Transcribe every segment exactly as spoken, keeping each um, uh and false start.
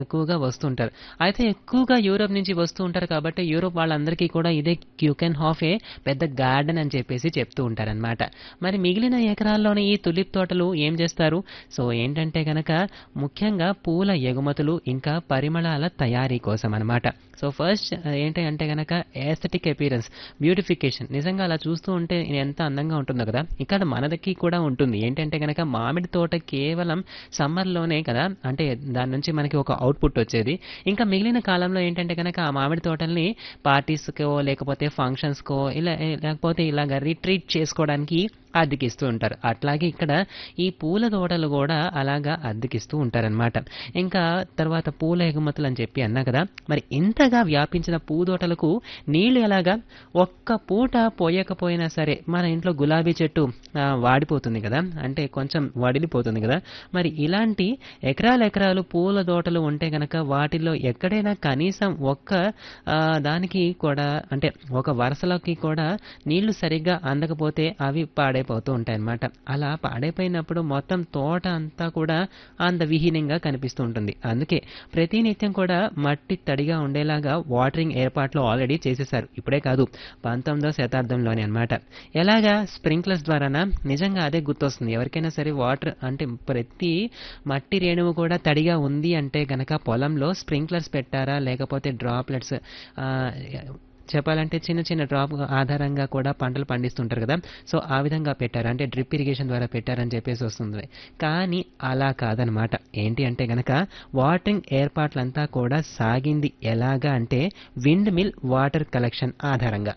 ఎక్కువగా వస్తుంటారు. అయితే ఎక్కువగా యూరోప్ నుంచి వస్తూ ఉంటారు కాబట్టి యూరోప్ వాళ్ళందరికీ కూడా ఇదే క్యూకెన్‌హాఫే పెద్ద గార్డెన్ అని చెప్పేసి చెప్తూ ఉంటారనమాట. మరి మిగిలిన ఎకరాల్లోని ఈ తులిప్ తోటలు ఏం చేస్తారు? సో ఏంటంటే గనక ముఖ్యంగా పూల ఎగుమతులు ఇంకా పరిమళాల తయారీ కోసం అనమాట. సో ఫస్ట్ ఏంటి అంటే గనక ఏస్థెటిక్ అపియరెన్స్, బ్యూటిఫికేషన్ నిజంగా అలా చూస్తూ ఉంటే ఎంత అందంగా ఉంటుందో కదా! ఇక్కడ మనదకి కూడా ఉంటుంది. ఏంటంటే గనక మామిడి తోట కేవలం సమ్మర్‌లోనే కదా! అంటే దాని నుంచి మనకి ఒక అవుట్‌పుట్ వచ్చేది. ఇంకా మిగిలిన కాలంలో ఏంటంటే గనక ఆ మామిడి తోటల్ని పార్టీస్‌కో లేకపోతే ఫంక్షన్స్‌కో ఇలా ఏ లేకపోతే ఇలాగ రిట్రీట్ చేసుకోవడానికి అద్దెకిస్తూ ఉంటారు. అట్లాగే ఇక్కడ ఈ పూల తోటలు గూడా అలాగా అద్దెకిస్తూ ఉంటారనమాట. ఇంకా తర్వాత పూల ఎగుమతులు అని చెప్పి అన్నా కదా! మరి ఇంతగా వ్యాపించిన పూదోటలకు నీళ్లు ఎలాగా? ఒక్క పూట పోయకపోయినా సరే మన ఇంట్లో గులాబీ చెట్టు ఆహ్, వాడిపోతుంది కదా! అంటే కొంచెం వడిలిపోతుంది కదా! మరి ఇలాంటి ఎకరాలు ఎకరాలు పూల తోటలు ఉంటే గనక వాటిల్లో ఎక్కడైనా కనీసం ఒక్క ఆహ్, దానికి కూడా అంటే ఒక వరుసలోకి కూడా నీళ్లు సరిగ్గా అందకపోతే అవి పాడైపోతూ ఉంటాయన్నమాట. అలా పాడైపోయినప్పుడు మొత్తం తోట అంతా కూడా అందవిహీనంగా కనిపిస్తూ ఉంటుంది. అందుకే ప్రతినిత్యం కూడా మట్టి తడిగా ఉండేలాగా వాటరింగ్ ఏర్పాట్లు ఆల్రెడీ చేసేశారు. ఇప్పుడే కాదు, పంతొమ్మిదవ శతాబ్దంలోనే అన్నమాట. ఎలాగా? స్ప్రింక్లర్స్ ద్వారానా? నిజంగా అదే గుర్తొస్తుంది. ఎవరికైనా సరే వాటర్ అంటే ప్రతి మట్టి రేణువు కూడా తడిగా ఉంది అంటే గనక పొలంలో స్ప్రింక్లర్స్ పెట్టారా? లేకపోతే డ్రాప్లెట్స్ ఆహ్, చెప్పాలంటే చిన్న చిన్న డ్రాప్ ఆధారంగా కూడా పంటలు పండిస్తుంటారు కదా! సో, ఆ విధంగా పెట్టారు. అంటే డ్రిప్ ఇరిగేషన్ ద్వారా పెట్టారని చెప్పేసి వస్తుంది. కానీ అలా కాదనమాట. ఏంటి అంటే గనక వాటరింగ్ ఏర్పాట్లంతా కూడా సాగింది ఎలాగా అంటే విండ్ మిల్ వాటర్ కలెక్షన్ ఆధారంగా.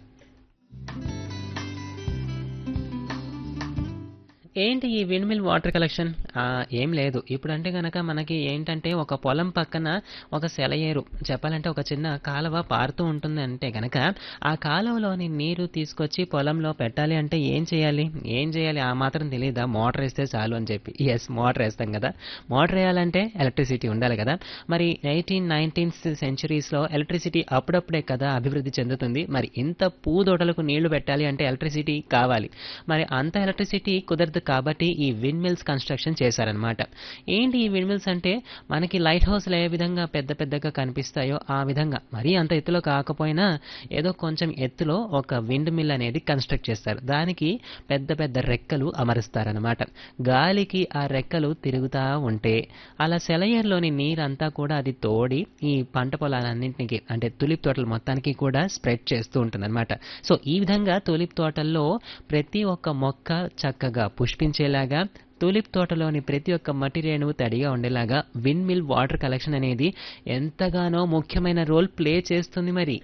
ఏంటి ఈ విండ్ మిల్ వాటర్ కలెక్షన్? ఆహ్, ఏం లేదు. ఇప్పుడంటే గనక మనకి ఏంటంటే ఒక పొలం పక్కన ఒక సెలయేరు చెప్పాలంటే ఒక చిన్న కాలవ పారుతూ ఉంటుందంటే గనక ఆ కాలువలోని నీరు తీసుకొచ్చి పొలంలో పెట్టాలి అంటే ఏం చేయాలి? ఏం చేయాలి? ఆ మాత్రం తెలీదా? మోటార్ ఏస్తే చాలు అని చెప్పి. యెస్, మోటార్ ఏస్తాం కదా! మోటార్ ఏయాలంటే ఎలక్ట్రిసిటీ ఉండాలి కదా! మరి ఎయిటీన్, నైన్టీన్త్ సెంచరీస్‌లో ఎలక్ట్రిసిటీ అప్పుడప్పుడే కదా అభివృద్ధి చెందుతుంది. మరి ఇంత పూదోటలకు నీళ్లు పెట్టాలి అంటే ఎలక్ట్రిసిటీ కావాలి. మరి అంత ఎలక్ట్రిసిటీ కుదరదు కాబట్టి ఈ విండ్ మిల్స్ కన్స్ట్రక్షన్ చేశారనమాట. ఏంటి ఈ విండ్ మిల్స్ అంటే మనకి లైట్ హౌస్‌లు ఏ విధంగా పెద్ద పెద్దగా కనిపిస్తాయో ఆ విధంగా మరీ అంత ఎత్తులో కాకపోయినా ఏదో కొంచెం ఎత్తులో ఒక విండ్ మిల్ అనేది కన్స్ట్రక్ట్ చేస్తారు. దానికి పెద్ద పెద్ద రెక్కలు అమరుస్తారనమాట. గాలికి ఆ రెక్కలు తిరుగుతా ఉంటే అలా సెలయేరులోని నీరంతా కూడా అది తోడి ఈ పంట పొలాలన్నింటికి అంటే తులిప్ తోటలు మొత్తానికి కూడా స్ప్రెడ్ చేస్తూ ఉంటుందన్నమాట. సో ఈ విధంగా తులిప్ తోటల్లో ప్రతి ఒక్క మొక్క చక్కగా పుష్పించేలాగా తులిప్ తోటలోని ప్రతి ఒక్క మట్టి రేణువు తడిగా ఉండేలాగా విండ్ మిల్ వాటర్ కలెక్షన్ అనేది ఎంతగానో ముఖ్యమైన రోల్ ప్లే చేస్తుంది మరి.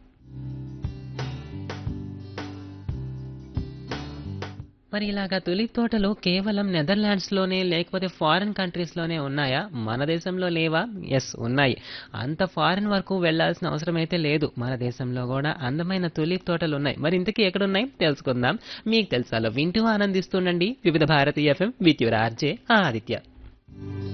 మరి ఇలాగా తులిప్ తోటలు కేవలం నెదర్లాండ్స్‌లోనే లేకపోతే ఫారిన్ కంట్రీస్‌లోనే ఉన్నాయా? మన దేశంలో లేవా? యెస్, ఉన్నాయి. అంత ఫారిన్ వరకు వెళ్ళాల్సిన అవసరం అయితే లేదు. మన దేశంలో గూడా అందమైన తులిప్ తోటలున్నాయి. మరి ఇంతకీ ఎక్కడున్నాయి? తెలుసుకుందాం. మీకు తెలుసాలో వింటూ ఆనందిస్తుండండి వివిధ Bharati FM with your RJ Aditya.